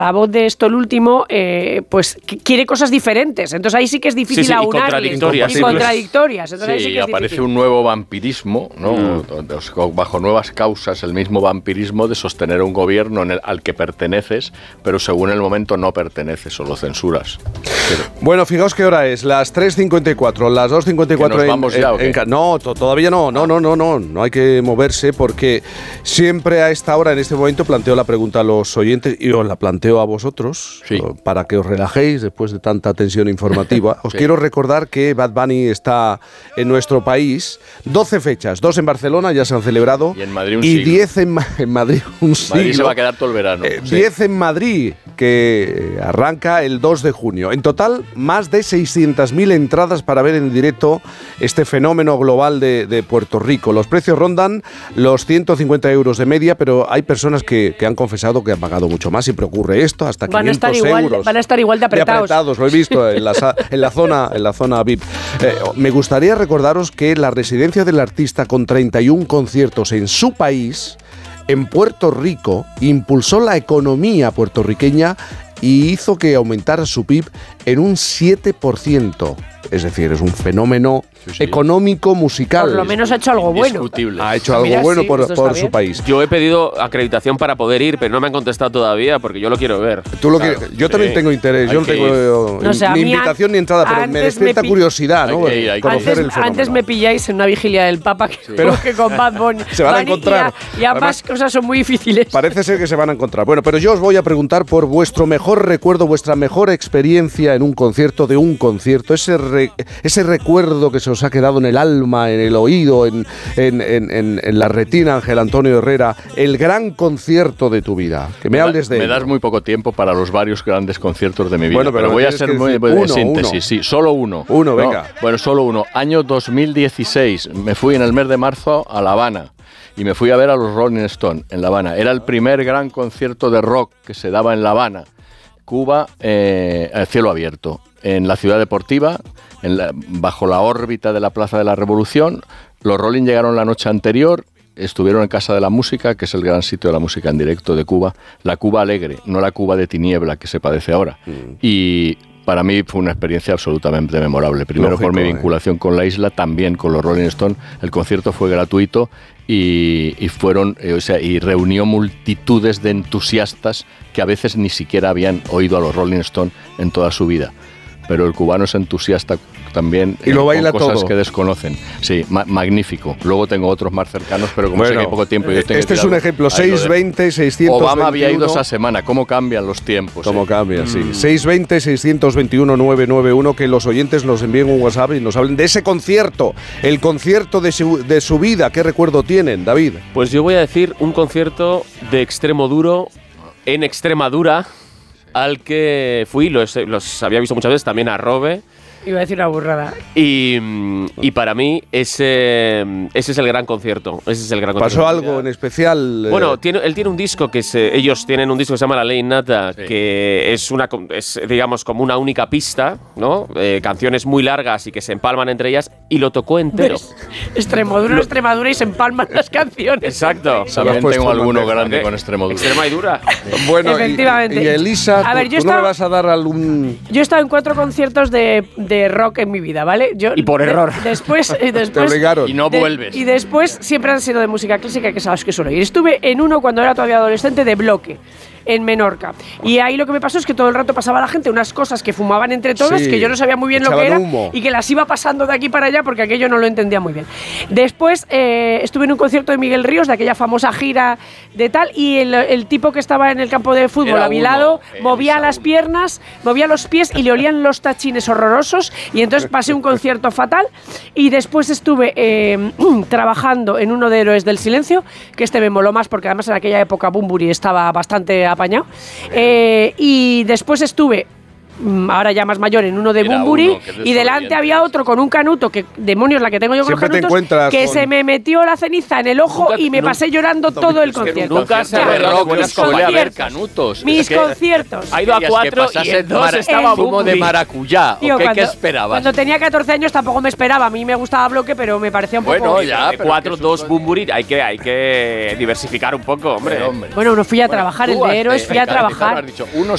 la voz de esto el último, pues quiere cosas diferentes. Entonces ahí sí que es difícil aunarles. Y contradictorias. Entonces, sí, ahí sí que aparece difícil. un nuevo vampirismo, ¿no? Bajo nuevas causas, el mismo vampirismo de sostener un gobierno al que perteneces, pero según el momento no perteneces o lo censuras. Bueno, fijaos qué hora es, las 3:54, las 2:54 ¿Nos vamos ya, o qué? No, todavía no, no hay que moverse porque siempre a esta hora, en este momento, planteo la pregunta a los oyentes y os la planteo a vosotros, sí, para que os relajéis después de tanta tensión informativa. Os quiero recordar que Bad Bunny está en nuestro país, 12 fechas, 2 en Barcelona ya se han celebrado y en Madrid un y siglo. 10 en Madrid un siglo. Madrid se va a quedar todo el verano. 10 en Madrid, que arranca el 2 de junio. En total, más de 600.000 entradas para ver en directo este fenómeno global de Puerto Rico. Los precios rondan los 150 euros de media, pero hay personas que han confesado que han pagado mucho más. Siempre ocurre esto, hasta 500 euros. Van a estar igual de apretados. Lo he visto en la zona VIP. Me gustaría recordaros que la residencia del artista, con 31 conciertos en su país, en Puerto Rico, impulsó la economía puertorriqueña y hizo que aumentara su PIB en un 7%. Es decir, es un fenómeno económico, musical. Por lo menos ha hecho algo bueno. Ha hecho algo bueno por su país. Yo he pedido acreditación para poder ir, pero no me han contestado todavía porque yo lo quiero ver. Tú lo quieres. Yo también tengo interés. Yo no tengo ni invitación ni entrada, pero me despierta curiosidad, ¿no? Conocer el fenómeno. Antes me pilláis en una vigilia del Papa que con Bad Bunny. Se van a encontrar. Y ambas cosas son muy difíciles. Parece ser que se van a encontrar. Bueno, pero yo os voy a preguntar por vuestro mejor recuerdo, vuestra mejor experiencia en un concierto, ese recuerdo que se os ha quedado en el alma, en el oído, en la retina, Ángel Antonio Herrera, el gran concierto de tu vida. Que me hables de Me ello. das muy poco tiempo para los varios grandes conciertos de mi vida, Bueno, pero voy a ser muy de síntesis. Sí, solo uno. Uno, venga. Bueno, solo uno. Año 2016, me fui en el mes de marzo a La Habana y me fui a ver a los Rolling Stones en La Habana. Era el primer gran concierto de rock que se daba en La Habana, Cuba, a cielo abierto, en la ciudad deportiva, bajo la órbita de la Plaza de la Revolución. Los Rolling llegaron la noche anterior, estuvieron en Casa de la Música, que es el gran sitio de la música en directo de Cuba, la Cuba alegre, no la Cuba de tiniebla que se padece ahora. Y para mí fue una experiencia absolutamente memorable. Primero, por mi vinculación con la isla, también con los Rolling Stones. El concierto fue gratuito y reunió multitudes de entusiastas que a veces ni siquiera habían oído a los Rolling Stones en toda su vida. Pero el cubano es entusiasta también y lo baila con cosas todo. Que desconocen. Sí, magnífico. Luego tengo otros más cercanos, pero como sé que hay poco tiempo, yo tengo este es un ejemplo. 620, 621. Obama había ido esa semana. ¿Cómo cambian los tiempos? ¿Cómo cambian? Sí. 620, 621, 991. Que los oyentes nos envíen un WhatsApp y nos hablen de ese concierto. El concierto de su vida. ¿Qué recuerdo tienen, David? Pues yo voy a decir un concierto de extremo duro en Extremadura, al que fui, los había visto muchas veces, también a Robe. Iba a decir una burrada. Y para mí ese es el gran concierto. ¿Pasó algo en especial? Bueno, él tiene un disco ellos tienen un disco que se llama La Ley Innata, que es digamos como una única pista, ¿no? Canciones muy largas y que se empalman entre ellas, y lo tocó entero. Extremadura y se empalman las canciones. Exacto. También tengo alguno grande con Extremadura. Extremadura. Bueno, efectivamente. Y Elisa, a ver, ¿tú no me vas a dar algún...? Yo he estado en 4 conciertos de rock en mi vida, ¿vale? Y por error. Después te obligaron. Y no vuelves. Y después siempre han sido de música clásica, que sabes que suelo ir. Estuve en uno cuando era todavía adolescente de Bloque, en Menorca. Y ahí lo que me pasó es que todo el rato pasaba la gente unas cosas que fumaban entre todos, que yo no sabía muy bien lo que era, y que las iba pasando de aquí para allá porque aquello no lo entendía muy bien. Después estuve en un concierto de Miguel Ríos, de aquella famosa gira de tal, y el tipo que estaba en el campo de fútbol a mi lado movía las piernas, movía los pies y le olían los tachines horrorosos, y entonces pasé un concierto fatal. Y después estuve trabajando en uno de Héroes del Silencio, que me moló más porque además en aquella época Bunbury estaba bastante apañado. Y después estuve, ahora ya más mayor, en uno de Bunbury, y delante había otro con un canuto, que demonios la que tengo yo con los canutos, que se me metió la ceniza en el ojo y me pasé llorando todo el concierto. Nunca se suele haber canutos. Mis conciertos. Ha ido a 4 y en 2 estaba zumo de maracuyá. Tío, ¿Qué esperabas? Cuando tenía 14 años tampoco me esperaba. A mí me gustaba Bloque, pero me parecía un poco... Bueno, ya, 4, 2 Bunbury, hay que diversificar un poco, hombre. Bueno, no fui a trabajar, el de Héroes fui a trabajar. Has dicho, uno